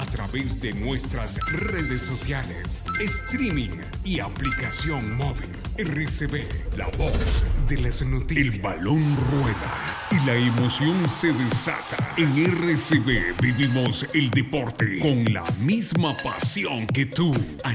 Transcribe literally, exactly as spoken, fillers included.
a través de nuestras redes sociales, streaming y aplicación móvil. R C B, la voz de las noticias. El balón rueda y la emoción se desata. En R C B vivimos el deporte con la misma pasión que tú.